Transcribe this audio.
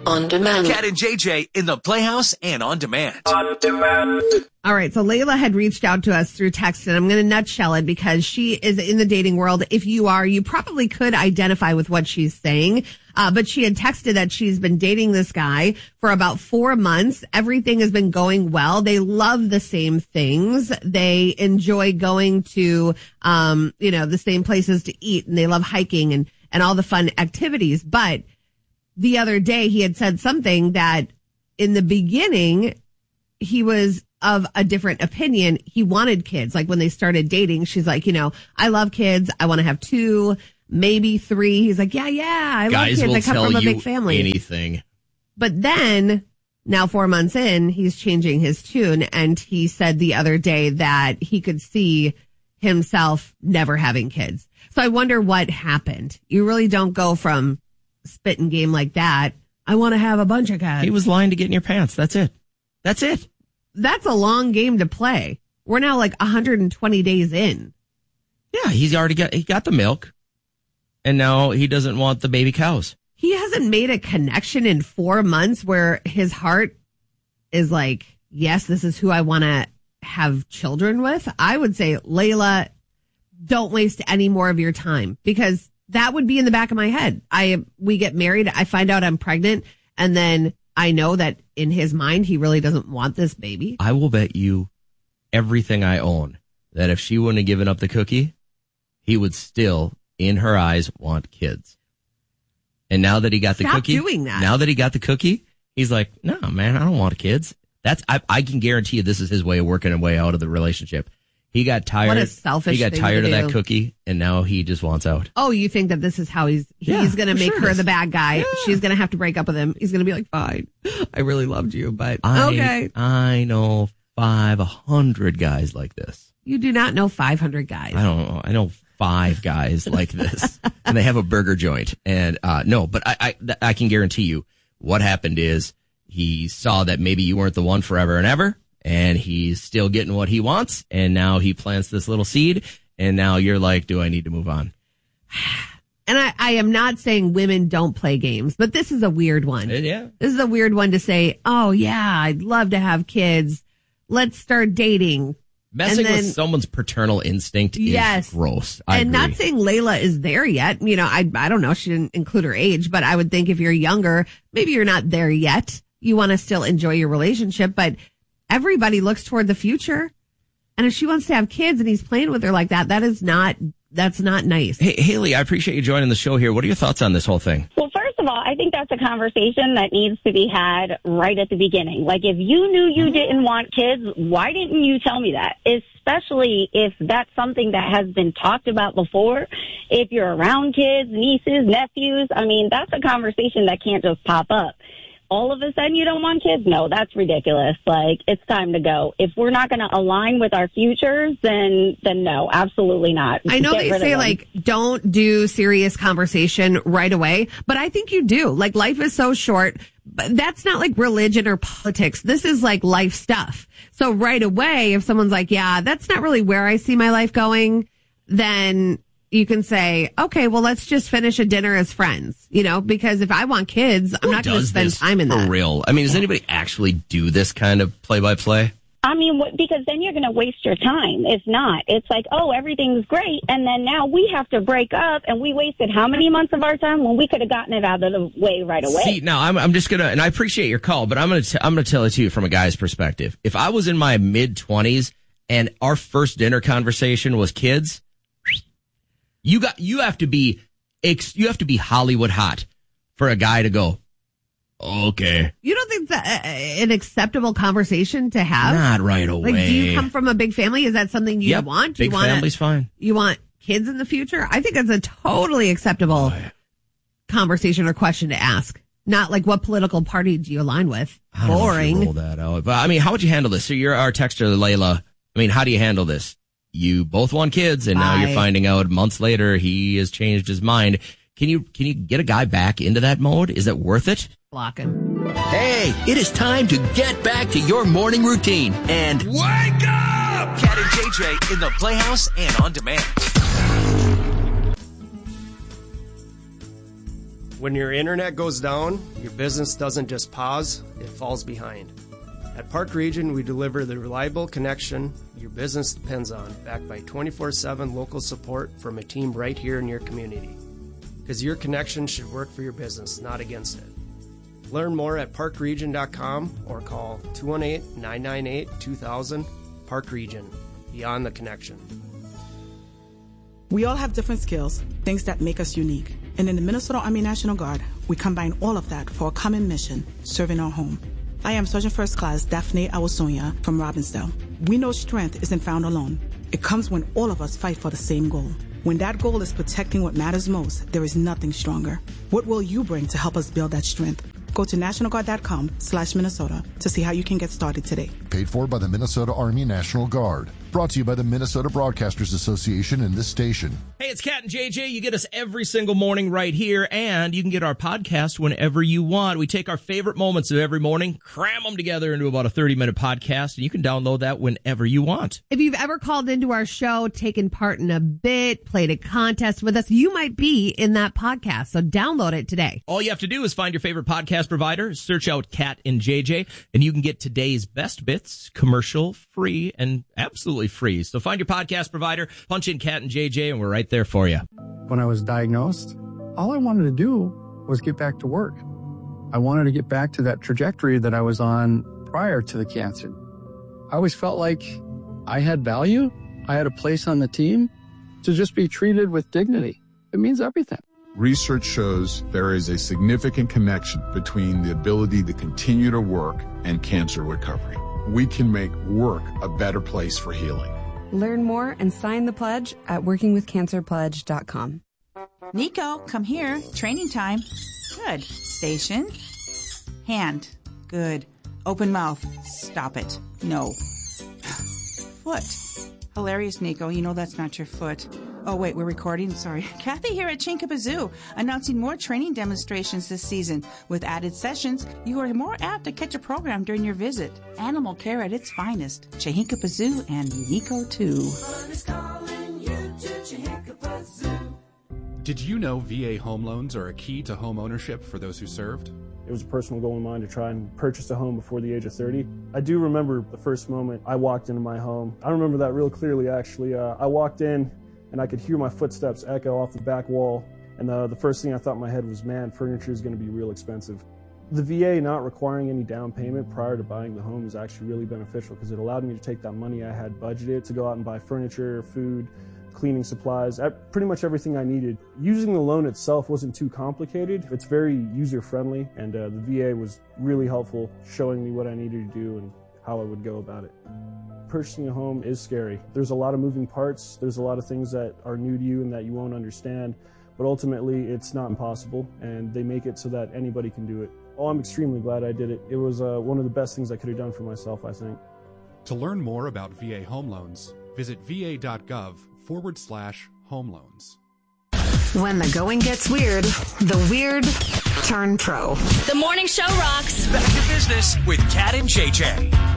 On demand. Cat and JJ in the Playhouse and on demand. All right. So Layla had reached out to us through text, and I'm going to nutshell it because she is in the dating world. If you are, you probably could identify with what she's saying. But she had texted that she's been dating this guy for about 4 months. Everything has been going well. They love the same things. They enjoy going to, the same places to eat, and they love hiking and all the fun activities. But the other day he had said something that in the beginning he was of a different opinion. He wanted kids. Like when they started dating, she's like, I love kids. I want to have 2, maybe 3. He's like, yeah, I love kids. I come from a big family. Anything. But then now 4 months in, he's changing his tune. And he said the other day that he could see himself never having kids. So I wonder what happened. You really don't go from spitting game like that. I want to have a bunch of kids. He was lying to get in your pants. That's it. That's a long game to play. We're now like 120 days in. Yeah, he got the milk, and now he doesn't want the baby cows. He hasn't made a connection in 4 months where his heart is like, yes, this is who I want to have children with. I would say, Layla, don't waste any more of your time, because that would be in the back of my head. We get married, I find out I'm pregnant, and then I know that in his mind, he really doesn't want this baby. I will bet you everything I own that if she wouldn't have given up the cookie, he would still, in her eyes, want kids. And now that he got the cookie, now that he got the cookie, he's like, no, man, I don't want kids. I can guarantee you this is his way of working a way out of the relationship. He got tired. What a selfish thing to do. He got tired of that cookie, and now he just wants out. Oh, you think that this is how he's going to make her the bad guy? Yeah. She's going to have to break up with him. He's going to be like, fine, I really loved you, but okay. I know 500 guys like this. You do not know 500 guys. I don't know. I know 5 guys like this, and they have a burger joint. And no, but I can guarantee you what happened is he saw that maybe you weren't the one forever and ever. And he's still getting what he wants, and now he plants this little seed, and now you're like, do I need to move on? And I am not saying women don't play games, but this is a weird one. Yeah. This is a weird one to say, oh, yeah, I'd love to have kids. Let's start dating. Messing with someone's paternal instinct is gross. I agree. Not saying Layla is there yet. I don't know. She didn't include her age, but I would think if you're younger, maybe you're not there yet. You want to still enjoy your relationship, but everybody looks toward the future. And if she wants to have kids and he's playing with her like that, that's not nice. Hey, Haley, I appreciate you joining the show here. What are your thoughts on this whole thing? Well, first of all, I think that's a conversation that needs to be had right at the beginning. Like, if you knew you didn't want kids, why didn't you tell me that? Especially if that's something that has been talked about before. If you're around kids, nieces, nephews, that's a conversation that can't just pop up. All of a sudden you don't want kids? No, that's ridiculous. Like, it's time to go. If we're not going to align with our futures, then no, absolutely not. I know they say, like, don't do serious conversation right away, but I think you do. Like, life is so short. But that's not like religion or politics. This is like life stuff. So right away, if someone's like, yeah, that's not really where I see my life going, then you can say, okay, well, let's just finish a dinner as friends, because if I want kids, I'm not going to spend time in that. For real. Does anybody actually do this kind of play-by-play? Because then you're going to waste your time. It's not. It's like, oh, everything's great. And then now we have to break up, and we wasted how many months of our time when we could have gotten it out of the way right away. See, now I'm just going to, and I appreciate your call, but I'm going to tell it to you from a guy's perspective. If I was in my mid-20s and our first dinner conversation was kids, you have to be Hollywood hot for a guy to go, okay. You don't think that's an acceptable conversation to have? Not right away. Like, do you come from a big family? Is that something you want? Big family's fine. You want kids in the future? I think that's a totally acceptable conversation or question to ask. Not like, what political party do you align with? I don't know if you roll that out. But how would you handle this? So you're our texter, Layla. How do you handle this? You both want kids, and now you're finding out months later he has changed his mind. Can you get a guy back into that mode? Is it worth it? Block him. Hey, it is time to get back to your morning routine and wake up! Cat and JJ in the Playhouse and on demand. When your internet goes down, your business doesn't just pause, it falls behind. At Park Region, we deliver the reliable connection your business depends on, backed by 24/7 local support from a team right here in your community. Because your connection should work for your business, not against it. Learn more at parkregion.com or call 218-998-2000. Park Region, beyond the connection. We all have different skills, things that make us unique. And in the Minnesota Army National Guard, we combine all of that for a common mission, serving our home. I am Sergeant First Class Daphne Awasonia from Robbinsdale. We know strength isn't found alone. It comes when all of us fight for the same goal. When that goal is protecting what matters most, there is nothing stronger. What will you bring to help us build that strength? Go to nationalguard.com/Minnesota to see how you can get started today. Paid for by the Minnesota Army National Guard. Brought to you by the Minnesota Broadcasters Association and this station. Hey, it's Kat and JJ. You get us every single morning right here, and you can get our podcast whenever you want. We take our favorite moments of every morning, cram them together into about a 30-minute podcast, and you can download that whenever you want. If you've ever called into our show, taken part in a bit, played a contest with us, you might be in that podcast, so download it today. All you have to do is find your favorite podcast provider, search out Kat and JJ, and you can get today's best bits, commercial free, and absolutely free. So find your podcast provider, punch in Kat and JJ, and we're right there for you. When I was diagnosed, all I wanted to do was get back to work. I wanted to get back to that trajectory that I was on prior to the cancer. I always felt like I had value. I had a place on the team. To just be treated with dignity, it means everything. Research shows there is a significant connection between the ability to continue to work and cancer recovery. We can make work a better place for healing. Learn more and sign the pledge at workingwithcancerpledge.com. Nico, come here. Training time. Good. Station. Hand. Good. Open mouth. Stop it. No. Foot. Hilarious, Nico. You know that's not your foot. Oh, wait, we're recording? Sorry. Kathy here at Chinkapazoo, announcing more training demonstrations this season. With added sessions, you are more apt to catch a program during your visit. Animal care at its finest. Chinkapazoo and Nico, too. Did you know VA home loans are a key to home ownership for those who served? It was a personal goal of mine to try and purchase a home before the age of 30. I do remember the first moment I walked into my home. I remember that real clearly, actually. I walked in, and I could hear my footsteps echo off the back wall. And the first thing I thought in my head was, man, furniture is going to be real expensive. The VA not requiring any down payment prior to buying the home is actually really beneficial because it allowed me to take that money I had budgeted to go out and buy furniture, food, cleaning supplies, pretty much everything I needed. Using the loan itself wasn't too complicated. It's very user-friendly, and the VA was really helpful, showing me what I needed to do and how I would go about it. Purchasing a home is scary. There's a lot of moving parts. There's a lot of things that are new to you and that you won't understand, but ultimately it's not impossible, and they make it so that anybody can do it. Oh, I'm extremely glad I did it. It was one of the best things I could have done for myself, I think. To learn more about VA home loans, visit va.gov/home loans. When the going gets weird, the weird turn pro. The morning show rocks. Back to business with Kat and JJ.